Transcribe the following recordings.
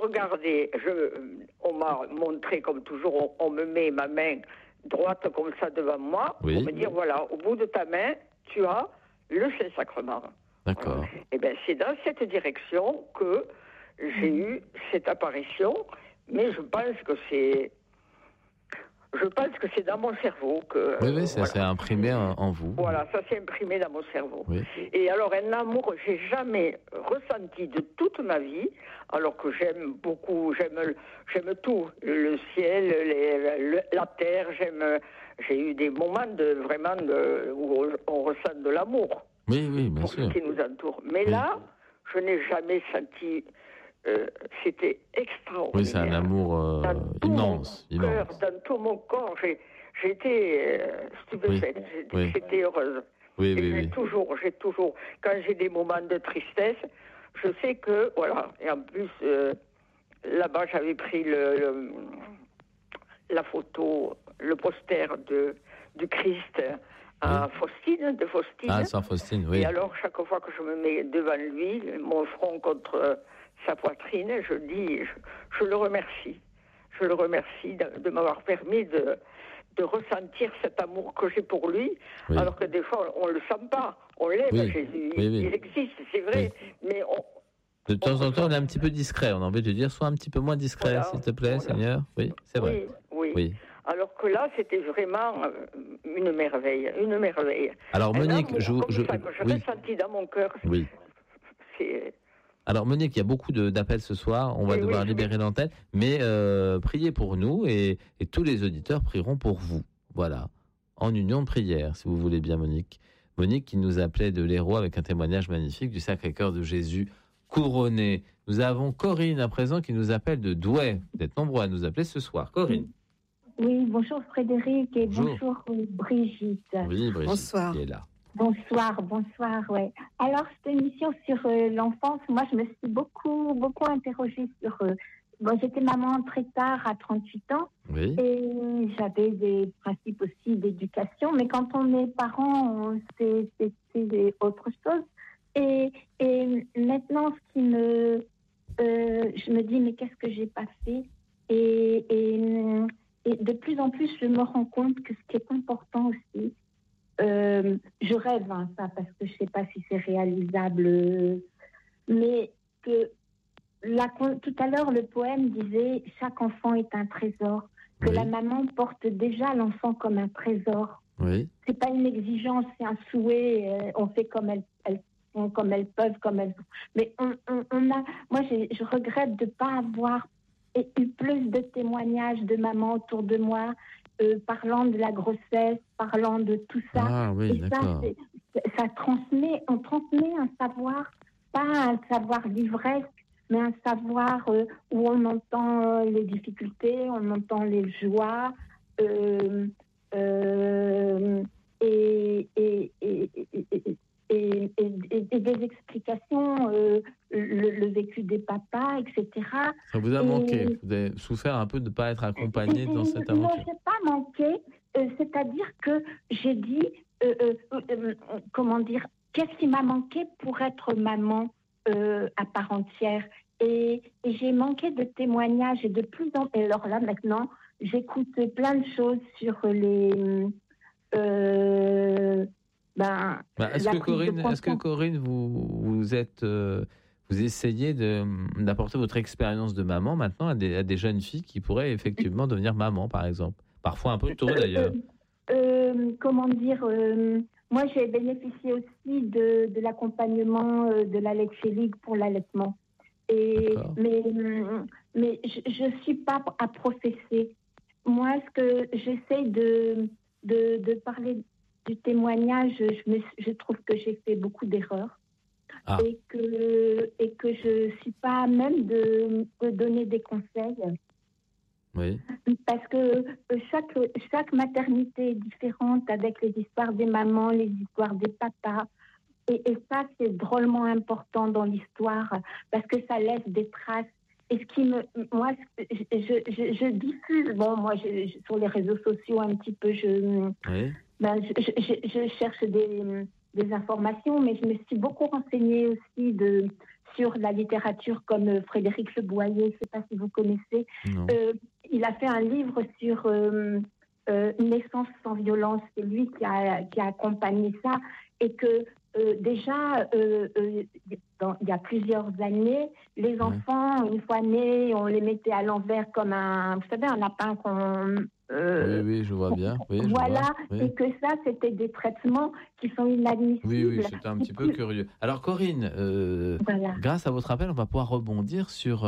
regardé, on m'a montré, comme toujours, on me met ma main droite comme ça devant moi, pour me dire, voilà, au bout de ta main, tu as le Saint-Sacrement. D'accord. Et bien, c'est dans cette direction que j'ai eu cette apparition, mais je pense que c'est dans mon cerveau que... Oui, ça s'est imprimé en vous. Voilà, ça s'est imprimé dans mon cerveau. Oui. Et alors, un amour, j'ai jamais ressenti de toute ma vie, alors que j'aime beaucoup, j'aime tout, le ciel, la terre, j'ai eu des moments où on ressent de l'amour. Oui, bien pour sûr. ce qui nous entoure. Mais là, je n'ai jamais senti... c'était extraordinaire. Oui, c'est un amour immense. Dans tout mon corps, j'étais stupéfaite, j'étais heureuse. J'ai toujours, quand j'ai des moments de tristesse, je sais que, voilà, et en plus, là-bas, j'avais pris la photo, le poster du Christ à Faustine, de Faustine. Ah, Saint Faustine, oui. Et alors, chaque fois que je me mets devant lui, mon front contre sa poitrine, je dis, je le remercie. Je le remercie de m'avoir permis de ressentir cet amour que j'ai pour lui, alors que des fois, on ne le sent pas. On l'aime, Jésus. Il existe, c'est vrai, mais de temps en temps, on est un petit peu discret. On a envie de dire, sois un petit peu moins discret, s'il te plaît, Seigneur. Oui, c'est vrai. Oui. Alors que là, c'était vraiment une merveille, une merveille. Alors, Monique, que j'ai ressenti dans mon cœur. Oui. Alors, Monique, il y a beaucoup d'appels ce soir. On va devoir libérer l'antenne. Mais priez pour nous et tous les auditeurs prieront pour vous. Voilà. En union de prière, si vous voulez bien, Monique. Monique qui nous appelait de l'Hérault avec un témoignage magnifique du Sacré-Cœur de Jésus couronné. Nous avons Corinne à présent qui nous appelle de Douai. Vous êtes nombreux à nous appeler ce soir. Corinne. Oui, bonjour Frédéric et bonjour Brigitte. Oui, Brigitte. Bonsoir. Qui est là. Bonsoir, ouais. Alors, cette émission sur l'enfance, moi, je me suis beaucoup interrogée sur... j'étais maman très tard, à 38 ans, et j'avais des principes aussi d'éducation, mais quand on est parent, c'est autre chose. Et maintenant, je me dis, mais qu'est-ce que j'ai pas fait ? Et de plus en plus, je me rends compte que ce qui est important aussi, je rêve, ça, parce que je sais pas si c'est réalisable, mais que tout à l'heure, le poème disait « Chaque enfant est un trésor », que la maman porte déjà l'enfant comme un trésor. Oui. C'est pas une exigence, c'est un souhait, on fait comme elles peuvent, mais moi, je regrette de pas avoir eu plus de témoignages de maman autour de moi, parlant de la grossesse, parlant de tout ça. Ah oui, et d'accord. Ça on transmet un savoir, pas un savoir livresque, mais un savoir où on entend les difficultés, on entend les joies, et des explications, le vécu des papas, etc. Ça vous a manqué. Vous avez souffert un peu de ne pas être accompagné dans cette aventure. Non, je n'ai pas manqué. C'est-à-dire que j'ai dit, qu'est-ce qui m'a manqué pour être maman à part entière. Et j'ai manqué de témoignages et de plus en plus. Alors là, maintenant, j'écoute plein de choses sur les... est-ce que Corinne, vous essayez d'apporter votre expérience de maman maintenant à des jeunes filles qui pourraient effectivement devenir maman, par exemple, parfois un peu tôt d'ailleurs. Moi j'ai bénéficié aussi de l'accompagnement de la Leche League pour l'allaitement. Mais je suis pas à professer. Moi, ce que j'essaie de parler du témoignage, je trouve que j'ai fait beaucoup d'erreurs et que je suis pas à même de donner des conseils. Oui. Parce que chaque maternité est différente, avec les histoires des mamans, les histoires des papas. Et ça, c'est drôlement important dans l'histoire parce que ça laisse des traces. Et je diffuse, sur les réseaux sociaux un petit peu, je cherche des informations, mais je me suis beaucoup renseignée aussi sur la littérature comme Frédéric Le Boyer, je ne sais pas si vous connaissez. Il a fait un livre sur Naissance sans violence. C'est lui qui a accompagné ça. Et que déjà, il y a plusieurs années, les enfants, une fois nés, on les mettait à l'envers comme un lapin qu'on... oui, je vois bien. Oui, voilà, et que ça, c'était des traitements qui sont inadmissibles. Oui, c'était un petit peu curieux. Alors, Corinne, grâce à votre appel, on va pouvoir rebondir sur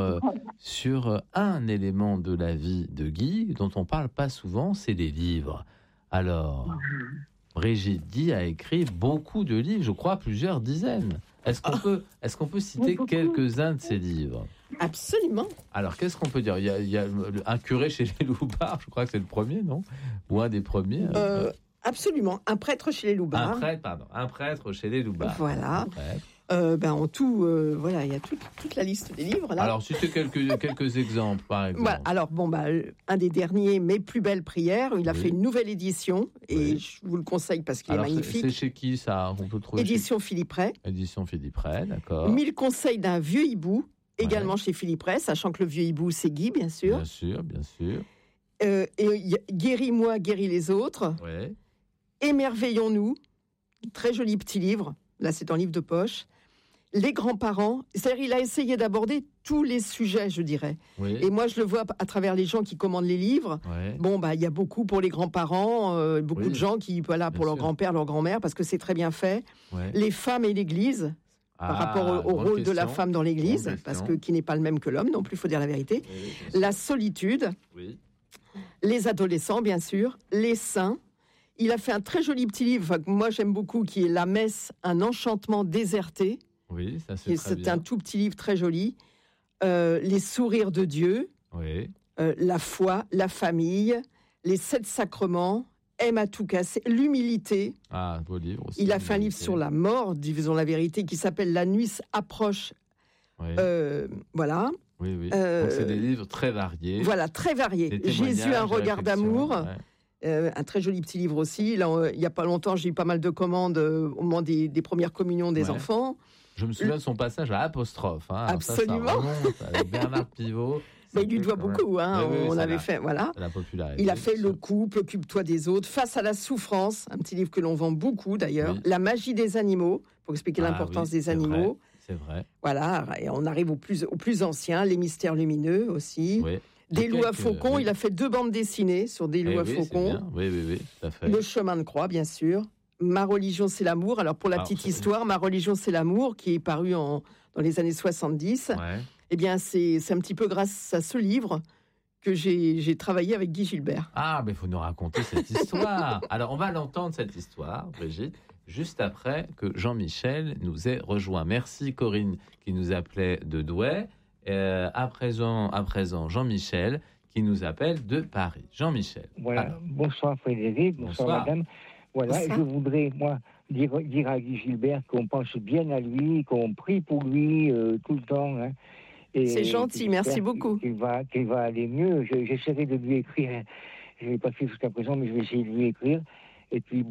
un élément de la vie de Guy dont on ne parle pas souvent, c'est les livres. Alors, Brigitte Guy a écrit beaucoup de livres, je crois plusieurs dizaines. Est-ce qu'on peut citer quelques-uns de ces livres ? Absolument. Alors, qu'est-ce qu'on peut dire ? Il y a un curé chez les Loubards, je crois que c'est le premier, non ? Ou un des premiers Absolument. Un prêtre chez les Loubards. Un prêtre chez les Loubards. Voilà. En tout, il y a toute la liste des livres. Là. Alors, citez quelques exemples, par exemple. Voilà. Alors, un des derniers, Mes plus belles prières, il a fait une nouvelle édition, et je vous le conseille parce qu'il est magnifique. C'est chez qui, ça ? On peut trouver Édition Philippe Ray. Édition Philippe Ray, d'accord. 1000 conseils d'un vieux hibou, également chez Philippe Ray, sachant que le vieux hibou, c'est Guy, bien sûr. Bien sûr. Et Guéris-moi, guéris les autres. Ouais. Émerveillons-nous, très joli petit livre. Là, c'est un livre de poche. Les grands-parents, c'est-à-dire il a essayé d'aborder tous les sujets, je dirais. Oui. Et moi, je le vois à travers les gens qui commandent les livres. Ouais. Il y a beaucoup pour les grands-parents, beaucoup de gens qui, pour leur grand-père, leur grand-mère, parce que c'est très bien fait. Ouais. Les femmes et l'Église, par rapport au rôle de la femme dans l'Église, parce que qui n'est pas le même que l'homme, non plus, il faut dire la vérité. Oui, la solitude, les adolescents, bien sûr, les saints. Il a fait un très joli petit livre, que moi j'aime beaucoup, qui est La messe, un enchantement déserté. Oui, ça c'est très bien. C'est un tout petit livre très joli. Les sourires de Dieu, la foi, la famille, les 7 sacrements, aime à tout casser, l'humilité. Ah, beau livre aussi. Il a fait un livre sur la mort, disons la vérité, qui s'appelle La nuit approche. Voilà. Oui. Donc c'est des livres très variés. Voilà, très variés. Jésus, un regard d'amour. Un très joli petit livre aussi. Là, il n'y a pas longtemps, j'ai eu pas mal de commandes au moment des premières communions des enfants. Je me souviens de son passage à Apostrophe. Absolument. Ça remonte avec Bernard Pivot. Mais il lui doit beaucoup. On avait fait, voilà. La popularité. Il a fait Le couple, Occupe-toi des autres, Face à la souffrance, un petit livre que l'on vend beaucoup d'ailleurs. Oui. La magie des animaux, pour expliquer l'importance des animaux. C'est vrai. Voilà, et on arrive au plus ancien, Les mystères lumineux aussi. Oui. Des loups à faucons, il a fait 2 bandes dessinées sur des loups à faucons. Oui, tout à fait. Le chemin de croix, bien sûr. Ma religion, c'est l'amour. Alors, pour la petite histoire, Ma religion, c'est l'amour, qui est paru dans les années 70. Eh bien, c'est un petit peu grâce à ce livre que j'ai travaillé avec Guy Gilbert. Ah, mais il faut nous raconter cette histoire. Alors, on va l'entendre, cette histoire, Brigitte, juste après que Jean-Michel nous ait rejoint. Merci, Corinne, qui nous appelait de Douai. À présent, Jean-Michel, qui nous appelle de Paris. Jean-Michel. Voilà. Alors. Bonsoir, Frédéric. Bonsoir, madame. Voilà, bonsoir. Je voudrais, moi, dire à Guy Gilbert qu'on pense bien à lui, qu'on prie pour lui tout le temps. Hein. Et c'est gentil, merci beaucoup. Qu'il va aller mieux. J'essaierai de lui écrire. Je ne l'ai pas fait jusqu'à présent, mais je vais essayer de lui écrire. Et puis,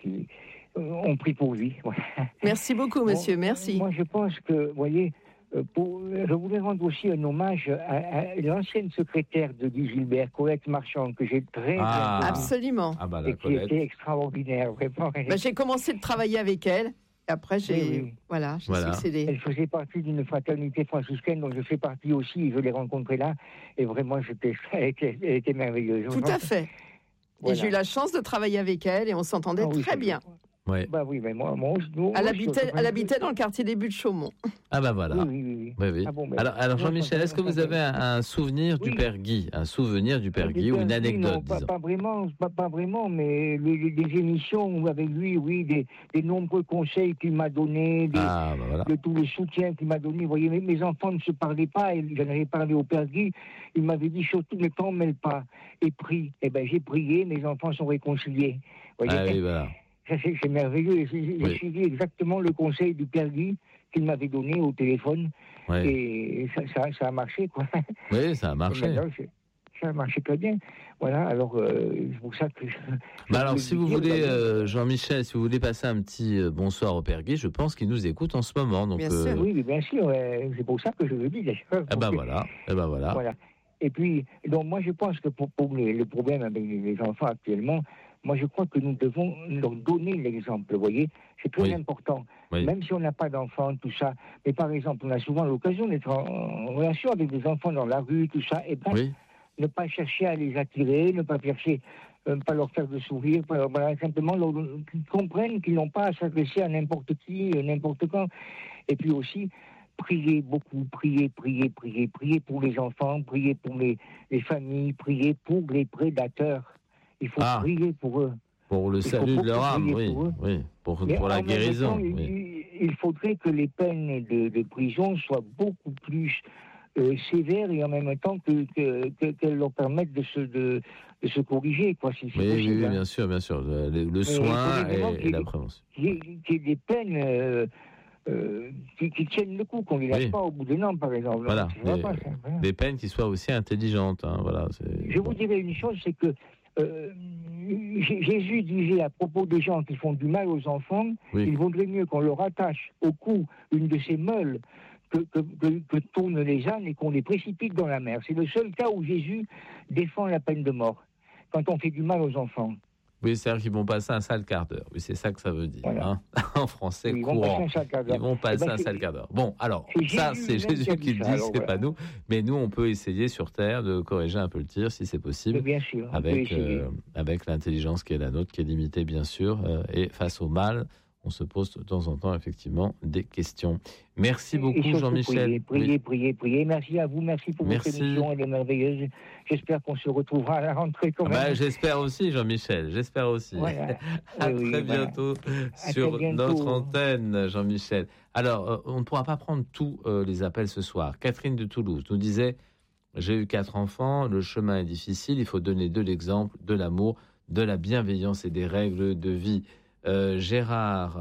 on prie pour lui. Voilà. Merci beaucoup, monsieur, merci. Moi, je pense que, vous voyez, je voulais rendre aussi un hommage à l'ancienne secrétaire de Guy Gilbert, Colette Marchand, que j'ai très bien connue. Absolument. Et qui était extraordinaire, vraiment. J'ai commencé de travailler avec elle. Et après, j'ai succédé. Elle faisait partie d'une fraternité franciscaine dont je fais partie aussi. Je l'ai rencontrée là. Et vraiment, elle était merveilleuse. Tout à fait. Voilà. Et j'ai eu la chance de travailler avec elle et on s'entendait très bien. Ouais. Bah oui, mais moi elle habitait dans le quartier des Buttes Chaumont. Ah bah voilà. Oui. Ah bon, alors Jean-Michel, est-ce que vous avez un souvenir du Père Guy, ou une anecdote, disons? Pas vraiment, mais les émissions avec lui, des nombreux conseils qu'il m'a donnés, de tous les soutiens qu'il m'a donnés. Vous voyez, mes enfants ne se parlaient pas, et j'en avais parlé au Père Guy, il m'avait dit surtout ne t'en mêle pas, et prie. Eh ben j'ai prié, mes enfants sont réconciliés. Vous voyez, oui, voilà. C'est merveilleux. J'ai suivi exactement le conseil du Père Guy qu'il m'avait donné au téléphone. Et ça a marché, quoi. Oui, ça a marché. ça marchait très bien. Voilà, alors c'est pour ça que... alors, si vous voulez, Jean-Michel, si vous voulez passer un petit bonsoir au Père Guy, je pense qu'il nous écoute en ce moment. Donc, bien sûr. Oui, bien sûr, c'est pour ça que je le dis, d'ailleurs. Voilà. Et puis, donc moi je pense que pour le problème avec les enfants actuellement, moi je crois que nous devons leur donner l'exemple, vous voyez, c'est très important. Oui. Même si on n'a pas d'enfants, tout ça, mais par exemple, on a souvent l'occasion d'être en relation avec des enfants dans la rue, tout ça, et ne pas chercher à les attirer, ne pas chercher, pas leur faire de sourire, simplement qu'ils comprennent qu'ils n'ont pas à s'adresser à n'importe qui, n'importe quand. Et puis aussi, prier beaucoup, prier pour les enfants, prier pour les familles, prier pour les prédateurs. Il faut prier pour eux. Pour le salut de leur âme, pour la guérison. Il faudrait que les peines de prison soient beaucoup plus sévères et en même temps qu'elles leur permettent de se corriger, quoi, si c'est possible. Oui, bien sûr. Le soin et la prévention. Qu'il y ait des peines... qui tiennent le coup, qu'on ne les lâche pas au bout d'un an, par exemple. Voilà, des peines qui soient aussi intelligentes. Je vous dirais une chose, c'est que Jésus disait à propos des gens qui font du mal aux enfants, il vaudrait mieux qu'on leur attache au cou une de ces meules que tournent les ânes et qu'on les précipite dans la mer. C'est le seul cas où Jésus défend la peine de mort, quand on fait du mal aux enfants. Oui, c'est-à-dire qu'ils vont passer un sale quart d'heure. Oui, c'est ça que ça veut dire. Voilà. En français courant. Ils vont passer un sale quart d'heure. Bon, alors, c'est Jésus qui le dit, c'est pas nous. Mais nous, on peut essayer sur Terre de corriger un peu le tir, si c'est possible. Bien sûr. Avec l'intelligence qui est la nôtre, qui est limitée, bien sûr. Et face au mal, on se pose de temps en temps, effectivement, des questions. Merci beaucoup, Jean-Michel. Priez. Merci à vous. Merci pour votre émission. Elle est merveilleuse. J'espère qu'on se retrouvera à la rentrée quand même. J'espère aussi, Jean-Michel. J'espère aussi. Voilà. À très bientôt sur notre antenne, Jean-Michel. Alors, on ne pourra pas prendre tous les appels ce soir. Catherine de Toulouse nous disait « J'ai eu 4 enfants, le chemin est difficile, il faut donner de l'exemple, de l'amour, de la bienveillance et des règles de vie. » Gérard,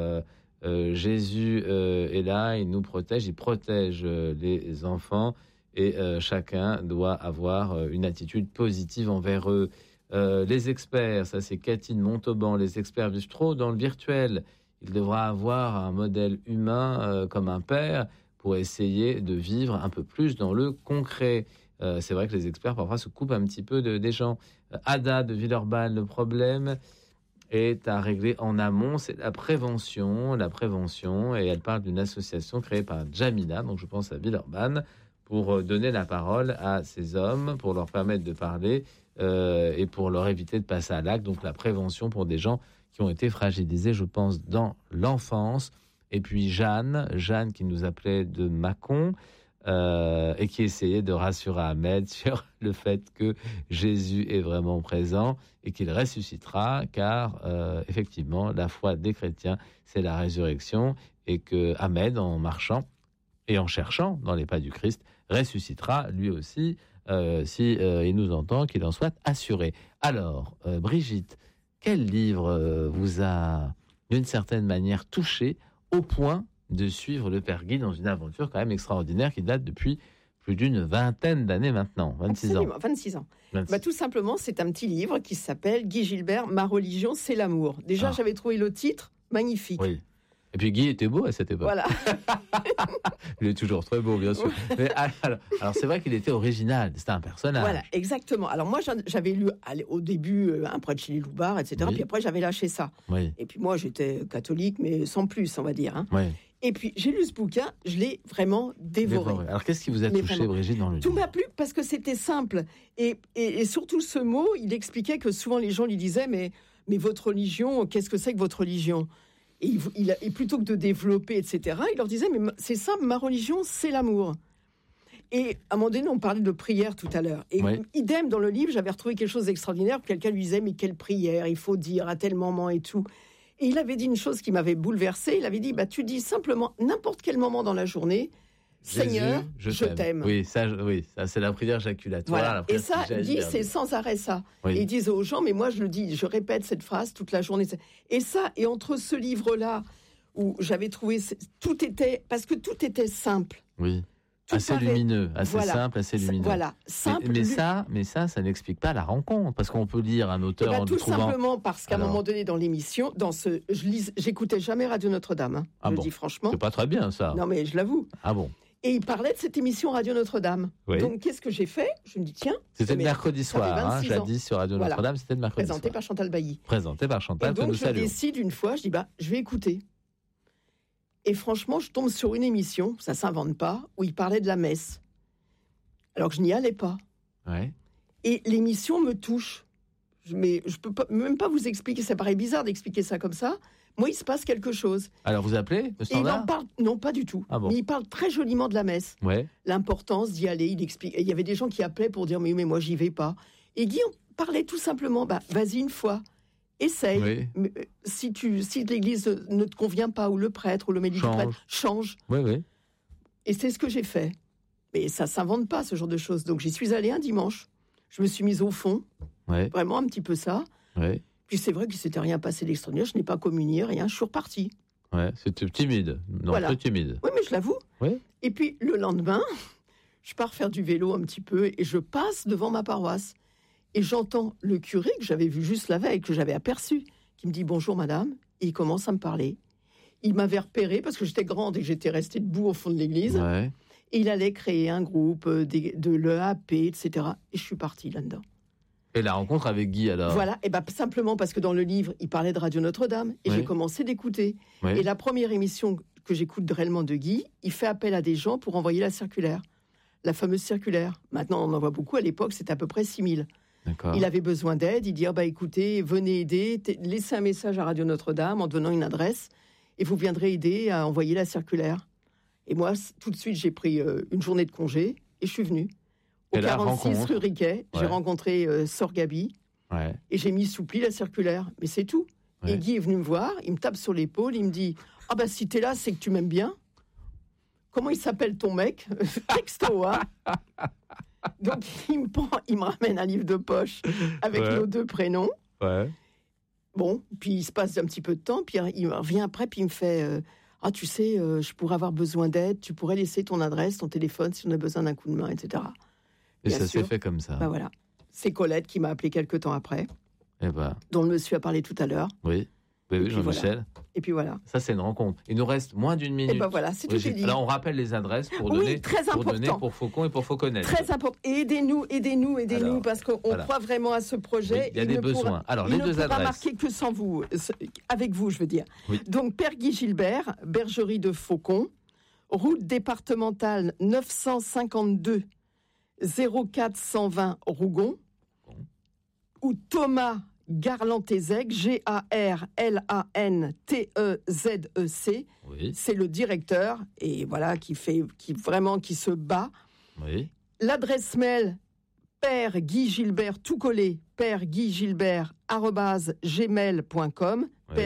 Jésus est là, il nous protège, il protège les enfants et chacun doit avoir une attitude positive envers eux. Les experts, ça c'est Cathy de Montauban, les experts vivent trop dans le virtuel. Il devra avoir un modèle humain comme un père pour essayer de vivre un peu plus dans le concret. C'est vrai que les experts parfois se coupent un petit peu des gens. Ada de Villeurbanne, le problème est à régler en amont, c'est la prévention, et elle parle d'une association créée par Jamila, donc je pense à Villeurbanne, pour donner la parole à ces hommes, pour leur permettre de parler et pour leur éviter de passer à l'acte, donc la prévention pour des gens qui ont été fragilisés, je pense, dans l'enfance. Et puis Jeanne qui nous appelait de Mâcon, et qui essayait de rassurer Ahmed sur le fait que Jésus est vraiment présent et qu'il ressuscitera, car effectivement, la foi des chrétiens, c'est la résurrection, et que Ahmed, en marchant et en cherchant dans les pas du Christ, ressuscitera lui aussi, si il nous entend, qu'il en soit assuré. Alors, Brigitte, quel livre vous a, d'une certaine manière, touché au point de suivre le Père Guy dans une aventure quand même extraordinaire qui date depuis plus d'une vingtaine d'années maintenant, 26 ans. 26 ans. Tout simplement, c'est un petit livre qui s'appelle Guy Gilbert, Ma religion, c'est l'amour. Déjà, j'avais trouvé le titre magnifique. Oui. Et puis Guy était beau à cette époque. Voilà. Il est toujours très beau, bien sûr. Mais alors c'est vrai qu'il était original, c'était un personnage. Voilà, exactement. Alors moi, j'avais lu au début Un prêtre chez les Loubards, etc. Oui. Puis après, j'avais lâché ça. Oui. Et puis moi, j'étais catholique, mais sans plus, on va dire. Hein. Oui. Et puis, j'ai lu ce bouquin, je l'ai vraiment dévoré. Alors, qu'est-ce qui vous a touché, Brigitte, dans le livre ? Tout m'a plu parce que c'était simple. Et surtout, ce mot, il expliquait que souvent, les gens lui disaient « Mais votre religion, qu'est-ce que c'est que votre religion ?» Et plutôt que de développer, etc., il leur disait « Mais c'est simple, ma religion, c'est l'amour. » Et à un moment donné, on parlait de prière tout à l'heure. Et idem, dans le livre, j'avais retrouvé quelque chose d'extraordinaire. Quelqu'un lui disait « Mais quelle prière il faut dire à tel moment et tout ?» Et il avait dit une chose qui m'avait bouleversée. Il avait dit, tu dis simplement, n'importe quel moment dans la journée, Seigneur, je t'aime. Oui, ça, c'est la prière jaculatoire. Voilà. Et ça, c'est sans arrêt ça. Oui. Et il disait aux gens, mais moi je le dis, je répète cette phrase toute la journée. Et ça, et entre ce livre-là, où j'avais trouvé, parce que tout était simple. Oui. assez lumineux, assez simple, assez lumineux. Voilà, simple. Mais ça n'explique pas la rencontre, parce qu'on peut lire un auteur en tout trouvant... simplement parce qu'à un moment donné dans l'émission, j'écoutais jamais Radio Notre-Dame. Je le dis franchement. C'est pas très bien ça. Non mais je l'avoue. Ah bon. Et il parlait de cette émission Radio Notre-Dame. Oui. Donc qu'est-ce que j'ai fait ? Je me dis tiens. C'était le mercredi soir, jadis sur Radio Notre-Dame, c'était le mercredi soir. Présenté par Chantal Bailly. Présenté par Chantal, que nous saluons. Donc je décide une fois, je dis je vais écouter. Et franchement, je tombe sur une émission, ça s'invente pas, où il parlait de la messe. Alors que je n'y allais pas. Ouais. Et l'émission me touche. Mais je peux même pas vous expliquer, ça paraît bizarre d'expliquer ça comme ça. Moi, il se passe quelque chose. Alors, vous appelez le standard ? Et il en parle, non, pas du tout. Ah bon. Mais il parle très joliment de la messe. Ouais. L'importance d'y aller, il explique. Il y avait des gens qui appelaient pour dire, mais moi, j'y vais pas. Et Guy parlait tout simplement, vas-y une fois. Essaye. Oui. Si l'église ne te convient pas, ou le prêtre, ou le médic-prêtre, change. Oui. Et c'est ce que j'ai fait. Mais ça s'invente pas, ce genre de choses. Donc, j'y suis allée un dimanche. Je me suis mise au fond. Vraiment un petit peu ça. Ouais. Puis c'est vrai qu'il ne s'était rien passé d'extraordinaire. Je n'ai pas communié, rien. Je suis repartie. Ouais, c'était timide. Non, voilà. Peu timide. Oui, mais je l'avoue. Oui. Et puis, le lendemain, je pars faire du vélo un petit peu et je passe devant ma paroisse. Et j'entends le curé que j'avais vu juste la veille, que j'avais aperçu, qui me dit « Bonjour, madame ». Et il commence à me parler. Il m'avait repéré parce que j'étais grande et que j'étais restée debout au fond de l'église. Ouais. Et il allait créer un groupe de l'EAP, etc. Et je suis partie là-dedans. Et la rencontre avec Guy, alors ? Voilà, et simplement parce que dans le livre, il parlait de Radio Notre-Dame. Et j'ai commencé d'écouter. Et la première émission que j'écoute réellement de Guy, il fait appel à des gens pour envoyer la circulaire. La fameuse circulaire. Maintenant, on en voit beaucoup. À l'époque, c'était à peu près 6000. D'accord. Il avait besoin d'aide. Il dit, écoutez, venez aider. Laissez un message à Radio Notre-Dame en donnant une adresse. Et vous viendrez aider à envoyer la circulaire. Et moi, tout de suite, j'ai pris une journée de congé et je suis venue. Au 46 rue Riquet, j'ai rencontré Sœur Gabi et j'ai mis sous pli la circulaire. Mais c'est tout. Et Guy est venu me voir, il me tape sur l'épaule, il me dit « si t'es là, c'est que tu m'aimes bien. Comment il s'appelle ton mec ?» Texto, hein. Donc il me ramène un livre de poche avec nos 2 prénoms. Ouais. Bon, puis il se passe un petit peu de temps, puis il revient après, puis il me fait tu sais, je pourrais avoir besoin d'aide, tu pourrais laisser ton adresse, ton téléphone si on a besoin d'un coup de main, etc. » Et ça s'est fait comme ça. Voilà. C'est Colette qui m'a appelé quelques temps après, dont le monsieur a parlé tout à l'heure. Oui, Jean-Michel. Voilà. Et puis voilà. Ça, c'est une rencontre. Il nous reste moins d'une minute. Et voilà, c'est tout dit. Alors, on rappelle les adresses pour donner, pour Faucon et pour Fauconnais. Très important. Et aidez-nous, parce qu'on croit vraiment à ce projet. Oui, il y a des besoins. Alors, les 2 adresses. Il ne pourra marquer que sans vous, avec vous, je veux dire. Oui. Donc, Père Guy Gilbert, Bergerie de Faucon, route départementale 952 0420 Rougon, ou Thomas Garlantezec, Garlantezec, c'est le directeur, et voilà, qui se bat. Oui. L'adresse mail, Père Guy Gilbert, tout collé, pèreguyGilbert@gmail.com,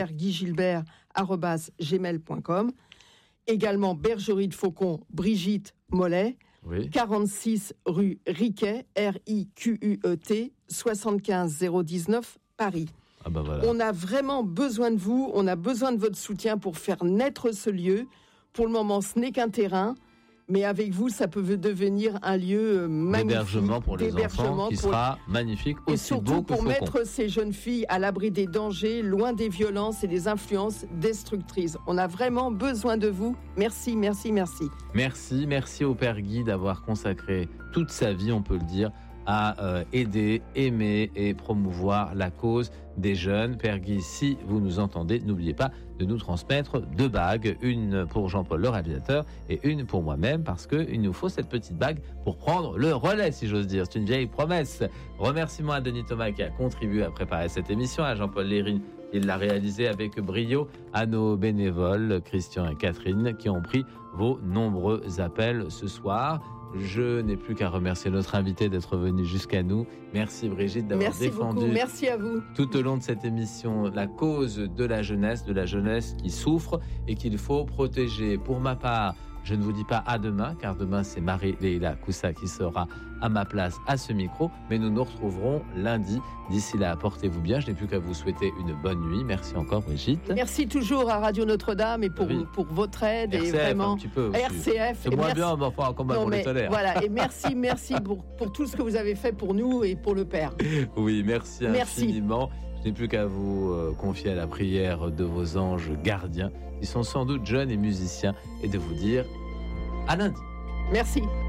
pèreguyGilbert@gmail.com. Également, Bergerie de Faucon, Brigitte Mollet, 46 rue Riquet, RIQUET, 75 019, Paris. Voilà. On a vraiment besoin de vous, on a besoin de votre soutien pour faire naître ce lieu. Pour le moment, ce n'est qu'un terrain, mais avec vous, ça peut devenir un lieu magnifique. D'hébergement pour les enfants, qui sera magnifique, aussi beau que Faucon. Et surtout pour mettre ces jeunes filles à l'abri des dangers, loin des violences et des influences destructrices. On a vraiment besoin de vous. Merci. Merci au Père Guy d'avoir consacré toute sa vie, on peut le dire, à aider, aimer et promouvoir la cause des jeunes. Père Guy, si vous nous entendez, n'oubliez pas de nous transmettre 2 bagues, une pour Jean-Paul le réalisateur et une pour moi-même, parce qu'il nous faut cette petite bague pour prendre le relais, si j'ose dire. C'est une vieille promesse. Remerciements à Denis Thomas qui a contribué à préparer cette émission, à Jean-Paul Lérine qui l'a réalisé avec brio, à nos bénévoles Christian et Catherine qui ont pris vos nombreux appels ce soir. Je n'ai plus qu'à remercier notre invité d'être venu jusqu'à nous. Merci Brigitte d'avoir défendu Merci à vous. Tout au long de cette émission la cause de la jeunesse qui souffre et qu'il faut protéger. Pour ma part, Je ne vous dis pas à demain, car demain c'est Marie-Leila Coussa qui sera à ma place à ce micro, mais nous nous retrouverons lundi. D'ici là, portez-vous bien. Je n'ai plus qu'à vous souhaiter une bonne nuit. Merci encore, Brigitte. Merci toujours à Radio Notre-Dame et pour votre aide. RCF, et vraiment, un petit peu aussi. RCF. C'est moins bien, mais enfin, un combat pour le tolère. Voilà, et merci pour tout ce que vous avez fait pour nous et pour le Père. Oui, merci infiniment. Je n'ai plus qu'à vous confier à la prière de vos anges gardiens, qui sont sans doute jeunes et musiciens, et de vous dire à lundi. Merci.